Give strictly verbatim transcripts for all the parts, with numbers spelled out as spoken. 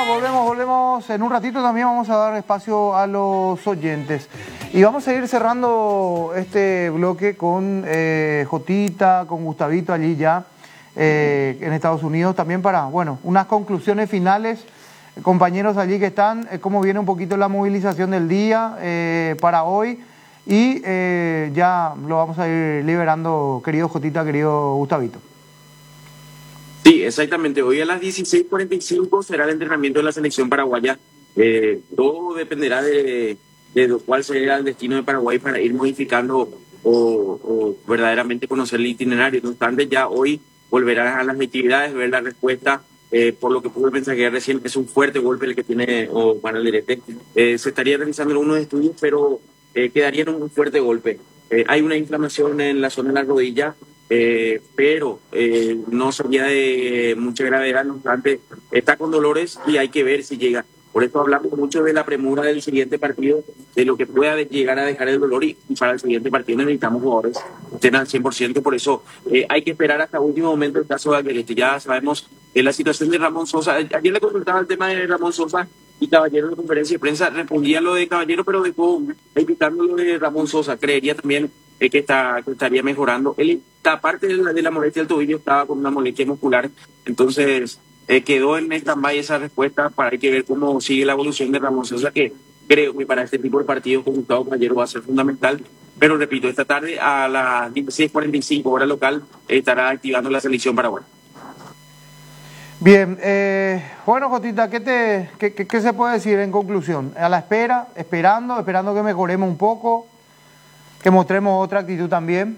volvemos, volvemos. En un ratito también vamos a dar espacio a los oyentes. Y vamos a ir cerrando este bloque con eh, Jotita, con Gustavito allí ya eh, en Estados Unidos también para, bueno, unas conclusiones finales. Compañeros allí que están, eh, cómo viene un poquito la movilización del día eh, para hoy. Y eh, ya lo vamos a ir liberando, querido Jotita, querido Gustavito. Sí, exactamente. Hoy a las dieciséis cuarenta y cinco será el entrenamiento de la selección paraguaya. Eh, todo dependerá de, de cuál será el destino de Paraguay para ir modificando o, o verdaderamente conocer el itinerario. No obstante, ya hoy volverán a las actividades, ver la respuesta. Eh, por lo que pude mensajear recién, es un fuerte golpe el que tiene Juan Alderete. Eh, se estaría realizando algunos estudios, pero eh, quedaría en un fuerte golpe. Eh, hay una inflamación en la zona de la rodilla, eh, pero eh, no sería de mucha gravedad, no obstante, está con dolores y hay que ver si llega. Por eso hablamos mucho de la premura del siguiente partido, de lo que pueda llegar a dejar el dolor, y para el siguiente partido necesitamos jugadores que estén al cien por ciento, por eso eh, hay que esperar hasta el último momento el caso de Alderete. Ya sabemos eh, la situación de Ramón Sosa. Ayer le consultaba el tema de Ramón Sosa y Caballero en la conferencia de prensa respondía lo de Caballero, pero dejó evitando lo de Ramón Sosa. Creería también eh, que, está, que estaría mejorando. Él, aparte de la, de la molestia del tobillo, estaba con una molestia muscular, entonces Eh, quedó en stand-by esa respuesta. Para hay que ver cómo sigue la evolución de Ramón Sosa, que creo que para este tipo de partidos con Gustavo Caballero va a ser fundamental. Pero repito, esta tarde a las dieciséis cuarenta y cinco hora local estará activando la selección paraguaya. Bien, eh, bueno, Jotita, ¿qué, te, qué, qué, ¿qué se puede decir en conclusión? A la espera, esperando, esperando que mejoremos un poco, que mostremos otra actitud también.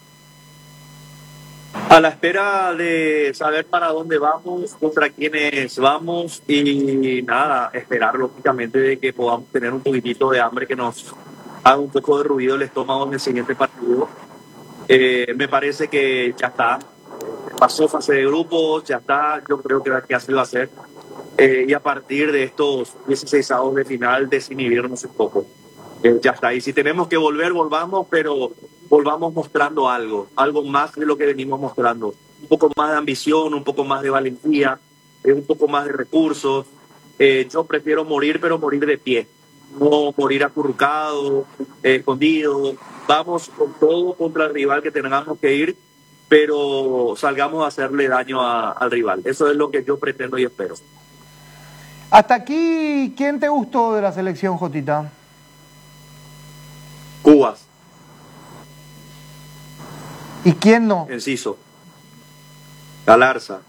A la espera de saber para dónde vamos, contra quiénes vamos y nada, esperar lógicamente de que podamos tener un poquitito de hambre que nos haga un poco de ruido el estómago en el siguiente partido. Eh, me parece que ya está, pasó fase de grupos, ya está, yo creo que que así va a ser. Eh, y a partir de estos dieciséis avos de final, desinhibirnos un poco. Eh, ya está, y si tenemos que volver, volvamos, pero volvamos mostrando algo, algo más de lo que venimos mostrando, un poco más de ambición, un poco más de valentía, eh, un poco más de recursos. Eh, yo prefiero morir, pero morir de pie, no morir acurrucado, eh, escondido. Vamos con todo contra el rival que tengamos que ir, pero salgamos a hacerle daño a, al rival. Eso es lo que yo pretendo y espero. Hasta aquí, ¿quién te gustó de la selección, Jotita? Cubas. ¿Y quién no? Enciso. Galarza.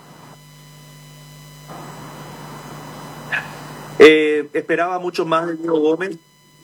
Eh, esperaba mucho más de Diego Gómez.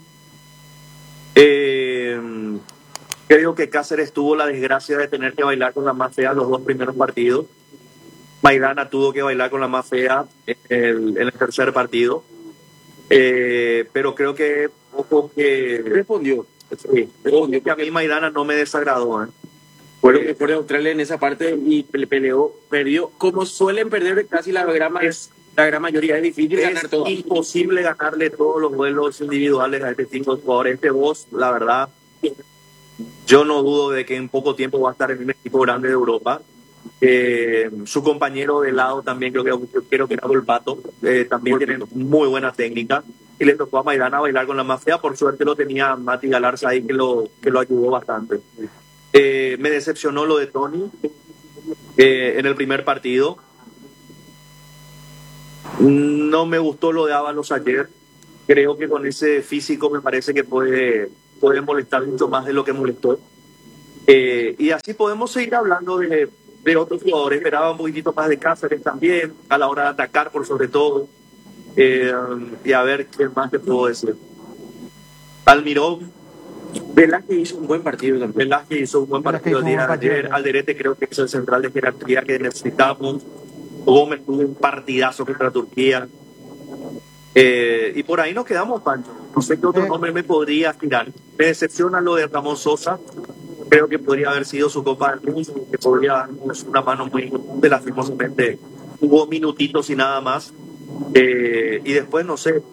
Eh, creo que Cáceres tuvo la desgracia de tener que bailar con la más fea los dos primeros partidos. Maidana tuvo que bailar con la más fea en el, en el tercer partido. Eh, pero creo que poco que Respondió. Sí, respondió que a mí Maidana no me desagradó. ¿eh? Fue lo que fue Australia en esa parte y peleó, perdió, como suelen perder casi la gran, es, la gran mayoría. Es difícil es ganar todo. Es imposible ganarle todos los duelos individuales a este tipo de jugadores. Este Bosz, la verdad, yo no dudo de que en poco tiempo va a estar en un equipo grande de Europa. Eh, su compañero de lado también, creo que, creo que era Volpato, eh, también tiene muy buena técnica. Y le tocó a Maidana bailar con la más fea. Por suerte lo tenía Mati Galarza ahí, que lo, que lo ayudó bastante. Eh, me decepcionó lo de Tony eh, en el primer partido. No me gustó lo de Ábalos ayer. Creo que con ese físico me parece que puede, puede molestar mucho más de lo que molestó. Eh, y así podemos seguir hablando de, de otros jugadores. Esperaba un poquitito más de Cáceres también, a la hora de atacar por sobre todo. Eh, y a ver qué más te puedo decir. Almirón. Velázquez hizo un buen partido también. Velázquez hizo un buen partido el día de ayer. Alderete creo que es el central de jerarquía que necesitamos. Gómez tuvo un partidazo contra Turquía. Eh, y por ahí nos quedamos, Pancho. No sé qué otro nombre me podría tirar. Me decepciona lo de Ramón Sosa. Creo que podría haber sido su Copa del Mundo, que podría darnos una mano muy importante. Lastimosamente hubo minutitos y nada más. Eh, y después, no sé.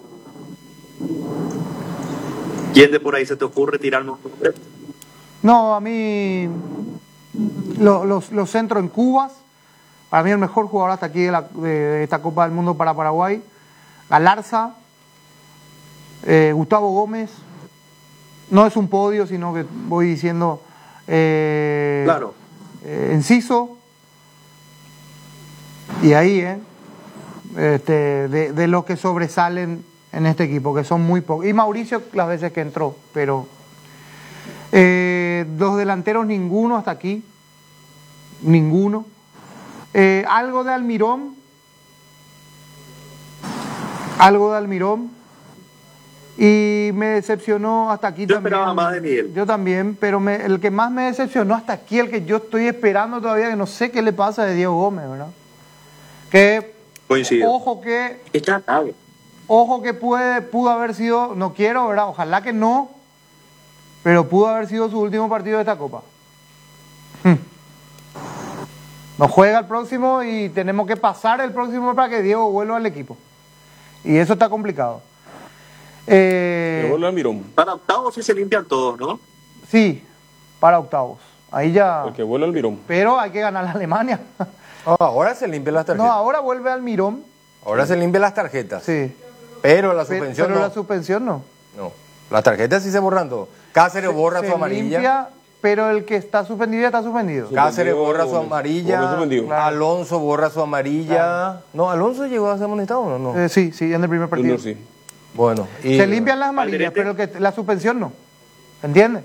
¿Quién de por ahí se te ocurre tirarnos? No, a mí los, los, los centros en Cubas, Para mí el mejor jugador hasta aquí de, la, de, de esta Copa del Mundo para Paraguay. Galarza, eh, Gustavo Gómez. No es un podio, sino que voy diciendo... Eh, Claro. Eh, Enciso. Y ahí, ¿eh? Este, de, de los que sobresalen en este equipo, que son muy pocos. Y Mauricio las veces que entró, pero... Eh, dos delanteros, ninguno hasta aquí. Ninguno. Eh, algo de Almirón. Algo de Almirón. Y me decepcionó hasta aquí Yo también. esperaba más de Miguel. Yo también, pero me, el que más me decepcionó hasta aquí, el que yo estoy esperando todavía, que no sé qué le pasa, de Diego Gómez, ¿verdad? Que, Coincido. ojo que, Está atado. ojo que puede, pudo haber sido, no quiero, ¿verdad? Ojalá que no, pero pudo haber sido su último partido de esta Copa. Hmm. No juega el próximo y tenemos que pasar el próximo para que Diego vuelva al equipo. Y eso está complicado. Eh, Luego el Almirón. Para octavos sí se limpian todos, ¿no? sí, para octavos. Ahí ya... El que vuela Almirón. Pero hay que ganar a Alemania. Oh, ahora se limpian las tarjetas. No, ahora vuelve Almirón. Ahora se limpian las tarjetas. Sí. Pero la Pe- suspensión pero no. la suspensión no. No. Las tarjetas sí se borran todo. Cáceres borra Se su amarilla. limpia, pero el que está suspendido ya está suspendido. Sí. Cáceres Suspendido borra su Gómez. amarilla. Gómez suspendido. Claro. Alonso borra su amarilla. No, Alonso llegó a ser amonestado o no. no. Eh, sí, sí, en el primer partido. Junior sí. Bueno. Y, Se limpian las amarillas, Alderete. pero el que, la suspensión no. ¿Entiendes?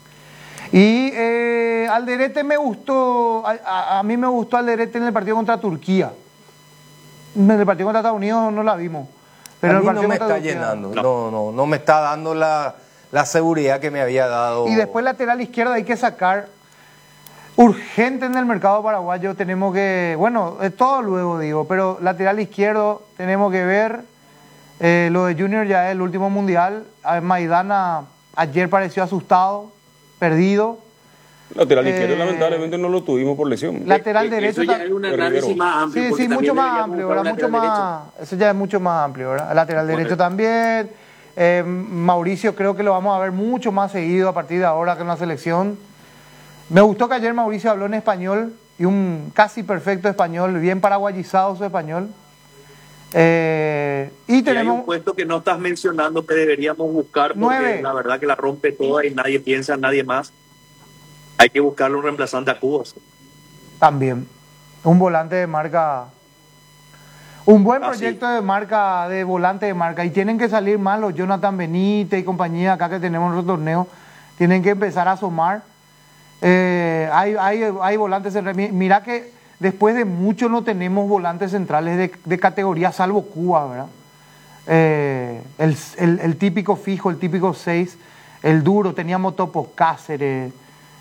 Y eh, Alderete me gustó, a, a- a mí me gustó Alderete en el partido contra Turquía. En el partido contra Estados Unidos no la vimos. Pero a en el mí no partido me contra está Turquía- llenando. No, no, no me está dando la, la seguridad que me había dado. Y después lateral izquierdo hay que sacar urgente en el mercado paraguayo. Tenemos que, bueno, es todo luego digo, pero lateral izquierdo tenemos que ver. Eh, lo de Junior ya es el último mundial. A Maidana ayer pareció asustado, perdido. Lateral izquierdo, Eh, lamentablemente no lo tuvimos por lesión. Lateral Eh, derecho. Eso ya ta- es un Rivero. análisis más amplio. Sí, porque sí, también mucho más deberíamos amplio, buscar ¿verdad? un Mucho lateral más, eso ya es mucho más amplio, ¿verdad? El lateral derecho también. Eh, Mauricio creo que lo vamos a ver mucho más seguido a partir de ahora que en la selección. Me gustó que ayer Mauricio habló en español y un casi perfecto español, bien paraguayizado su español. Eh, y Y hay tenemos un puesto que no estás mencionando que deberíamos buscar porque Nueve. la verdad que la rompe toda y nadie piensa en nadie más. Hay que buscarle un reemplazante a Cubas. también un volante de marca, un buen Ah, proyecto sí. de marca, de volante de marca. Y tienen que salir más los Jonathan Benítez y compañía acá que tenemos en los torneos. Tienen que empezar a asomar. Eh, hay, hay, hay volantes centrales. Mirá que después de mucho no tenemos volantes centrales de, de categoría, salvo Cuba, ¿verdad? Eh, el, el, el típico fijo, el típico seis, el duro, teníamos Topo Cáceres,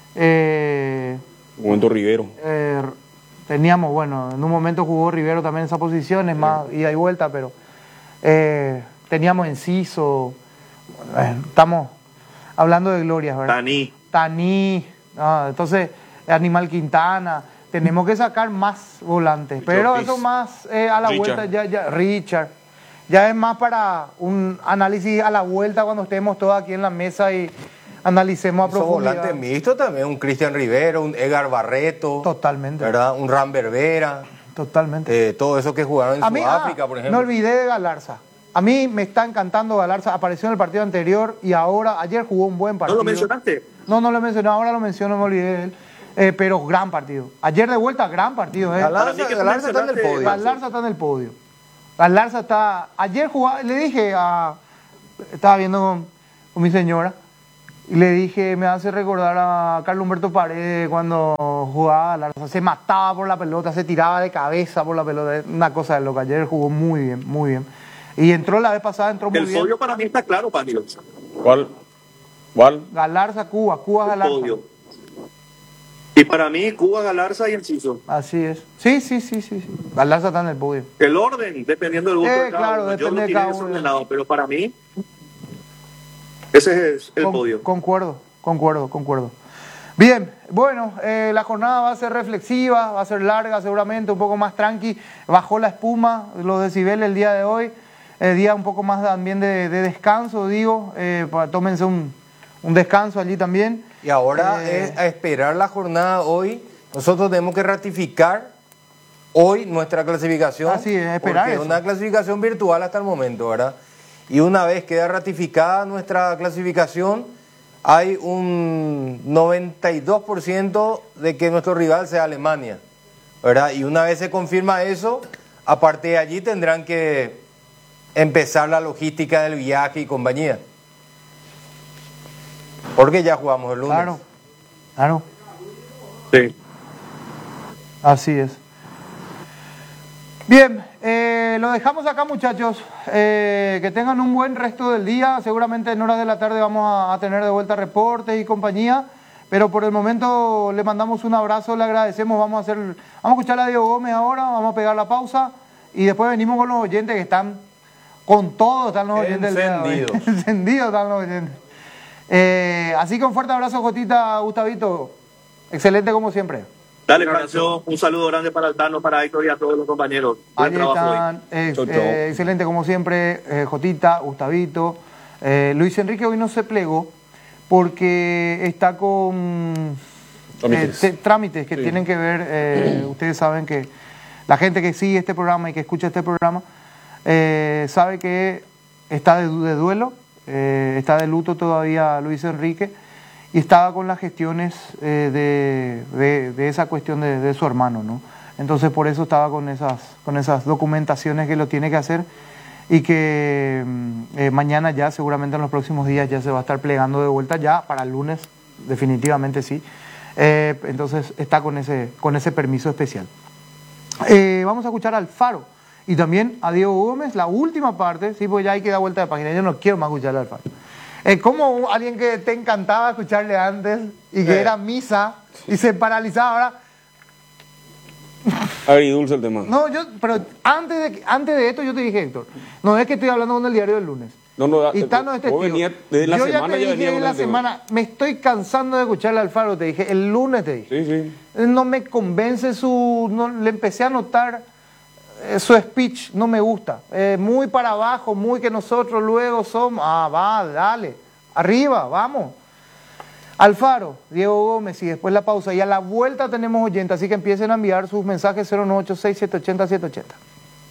eh, Un momento Rivero. eh, teníamos, bueno, en un momento jugó Rivero también en esa posición, es más ida y vuelta, pero eh, teníamos Enciso, eh, estamos hablando de glorias, ¿verdad? Tani. Taní, ah, entonces Animal Quintana, tenemos que sacar más volantes, pero Ortiz. eso más eh, a la Richard. vuelta, ya, ya, Richard, ya es más para un análisis a la vuelta cuando estemos todos aquí en la mesa y analicemos a Esos profundidad. volantes mixtos también, un Cristian Rivero, un Edgar Barreto, Totalmente, ¿verdad? Un Ram Berbera, totalmente. eh, todo eso que jugaron en A mí, Sudáfrica, ah, por me ejemplo. olvidé de Galarza. A mí me está encantando Galarza, apareció en el partido anterior y ahora, ayer jugó un buen ¿No partido. lo mencionaste? No, no lo mencioné, ahora lo menciono, me olvidé de él. Eh, pero gran partido. Ayer de vuelta, gran partido. Eh. Galarza, Para mí que tú Galarza está en el mencionaste- podio. Galarza está en el podio. Galarza está... Ayer jugaba, le dije a... Estaba viendo con, con mi señora y le dije, me hace recordar a Carlos Humberto Paredes cuando jugaba Galarza. Se mataba por la pelota, se tiraba de cabeza por la pelota. Una cosa de loca. Ayer jugó muy bien, muy bien. Y entró la vez pasada, entró muy El bien. podio para mí está claro, Panilo. ¿Cuál? ¿Cuál? Galarza, Cuba, Cuba, El Galarza. podio. Y para mí, Cuba, Galarza y Enciso. Así es. Sí, sí, sí, sí, sí. Galarza está en el podio. El orden, dependiendo del gusto Eh, de cada claro, uno. Yo depende lo de tiré cada uno. desordenado, pero para mí, ese es el Con- podio. Concuerdo, concuerdo, concuerdo. Bien, bueno, eh, la jornada va a ser reflexiva, va a ser larga seguramente, un poco más tranqui. Bajó la espuma, los decibeles el día de hoy. El día un poco más también de, de descanso, digo. Eh, para, tómense un, un descanso allí también. Y ahora Eh, es a esperar la jornada hoy. Nosotros tenemos que ratificar hoy nuestra clasificación. Así es, esperar porque eso. es una clasificación virtual hasta el momento, ¿verdad? Y una vez queda ratificada nuestra clasificación, hay un noventa y dos por ciento de que nuestro rival sea Alemania, ¿verdad? Y una vez se confirma eso, a partir de allí tendrán que empezar la logística del viaje y compañía. Porque ya jugamos el lunes. Claro, claro. Sí. Así es. Bien, eh, lo dejamos acá, muchachos. Eh, que tengan un buen resto del día. Seguramente en horas de la tarde vamos a, a tener de vuelta reportes y compañía. Pero por el momento le mandamos un abrazo, le agradecemos. Vamos a hacer, vamos a escuchar a Diego Gómez ahora, vamos a pegar la pausa y después venimos con los oyentes que están con todo, están los oyentes. Encendidos. Encendidos están los oyentes. Eh, así que un fuerte abrazo, Jotita, Gustavito. Excelente como siempre. Dale, Francio, un saludo grande para Altano, para Héctor y a todos los compañeros. Buen Ahí trabajo están, hoy. eh, Chau, chau. eh, excelente como siempre, eh, Jotita, Gustavito. Eh, Luis Enrique hoy no se plegó porque está con Trámites. eh, te- trámites que Sí. tienen que ver, eh, ustedes saben que la gente que sigue este programa y que escucha este programa eh, sabe que está de, de duelo, eh, está de luto todavía Luis Enrique y estaba con las gestiones eh, de, de, de esa cuestión de, de su hermano, ¿no? Entonces por eso estaba con esas, con esas documentaciones que lo tiene que hacer y que mm, eh, mañana ya, seguramente en los próximos días ya se va a estar plegando de vuelta ya, para el lunes definitivamente sí. Eh, entonces está con ese, con ese permiso especial. Eh, vamos a escuchar al Faro y también a Diego Gómez, la última parte, sí, pues ya hay que dar vuelta de página, yo no quiero más escucharle al Faro. Es como alguien que te encantaba escucharle antes y que Eh. era misa y se paralizaba ahora. Agridulce el tema. No, yo, pero antes de, antes de esto yo te dije, Héctor, no es que estoy hablando con el diario del lunes. No, no, Y Tano vos es testigo. venías- desde la yo ya semana te ya dije venía en con la el tema. semana, me estoy cansando de escucharle al Faro, te dije, el lunes te dije. Sí, sí. No me convence su, no, le empecé a notar eh, su speech, no me gusta. Eh, muy para abajo, muy que nosotros luego somos, ah, va, dale, arriba, vamos. Alfaro, Diego Gómez y después la pausa. Y a la vuelta tenemos oyentes, así que empiecen a enviar sus mensajes cero nueve ocho seis, siete ocho cero, siete ocho cero.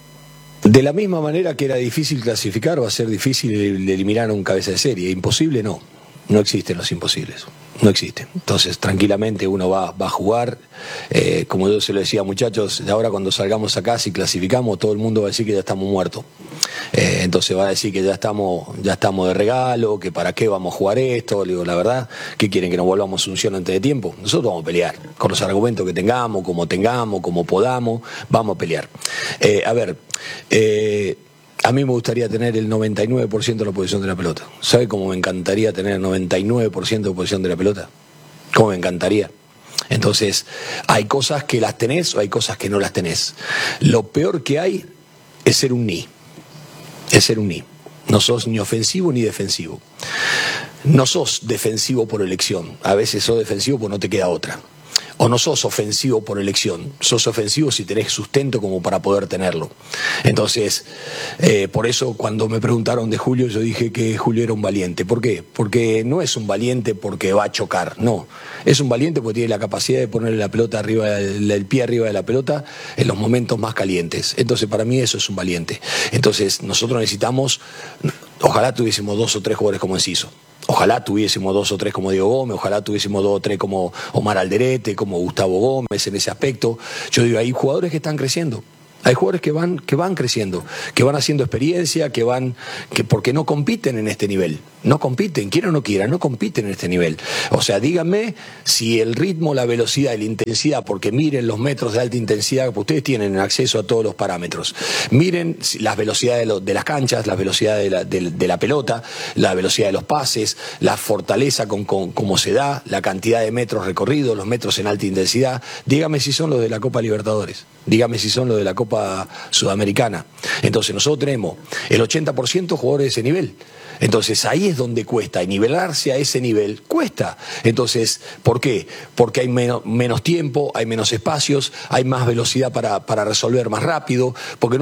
De la misma manera que era difícil clasificar, va a ser difícil el- eliminar a un cabeza de serie. Imposible no. No existen los imposibles. No existen. Entonces, tranquilamente uno va, va a jugar. Eh, como yo se lo decía, muchachos, de ahora cuando salgamos acá, si clasificamos, todo el mundo va a decir que ya estamos muertos. Eh, entonces va a decir que ya estamos, ya estamos de regalo, que para qué vamos a jugar esto. Le digo, la verdad, ¿qué quieren? Que nos volvamos a Asunción antes de tiempo. Nosotros vamos a pelear. Con los argumentos que tengamos, como tengamos, como podamos, vamos a pelear. Eh, a ver, eh, a mí me gustaría tener el noventa y nueve por ciento de la posición de la pelota. ¿Sabe cómo me encantaría tener el noventa y nueve por ciento de posición de la pelota? ¿Cómo me encantaría? Entonces, hay cosas que las tenés o hay cosas que no las tenés. Lo peor que hay es ser un ni. Es ser un ni. No sos ni ofensivo ni defensivo. No sos defensivo por elección. A veces sos defensivo porque no te queda otra. O no sos ofensivo por elección, sos ofensivo si tenés sustento como para poder tenerlo. Entonces, eh, por eso cuando me preguntaron de Julio, yo dije que Julio era un valiente. ¿Por qué? Porque no es un valiente porque va a chocar, no. Es un valiente porque tiene la capacidad de ponerle la pelota arriba, el, el pie arriba de la pelota en los momentos más calientes. Entonces, para mí eso es un valiente. Entonces, nosotros necesitamos, ojalá tuviésemos dos o tres jugadores como Enciso. Ojalá tuviésemos dos o tres como Diego Gómez, ojalá tuviésemos dos o tres como Omar Alderete, como Gustavo Gómez en ese aspecto. Yo digo, hay jugadores que están creciendo. Hay jugadores que van, que van creciendo, que van haciendo experiencia, que van, que porque no compiten en este nivel. No compiten, quieran o no quieran, no compiten en este nivel. O sea, díganme si el ritmo, la velocidad y la intensidad, porque miren los metros de alta intensidad, que ustedes tienen acceso a todos los parámetros. Miren las velocidades de, lo, de las canchas, la velocidad de la, de, de la pelota, la velocidad de los pases, la fortaleza con, con cómo se da, la cantidad de metros recorridos, los metros en alta intensidad. Dígame si son los de la Copa Libertadores. Dígame si son los de la Copa Sudamericana. Entonces nosotros tenemos el ochenta por ciento jugadores de ese nivel. Entonces ahí es donde cuesta, y nivelarse a ese nivel cuesta. Entonces, ¿por qué? Porque hay menos, menos tiempo, hay menos espacios, hay más velocidad para, para resolver más rápido, porque no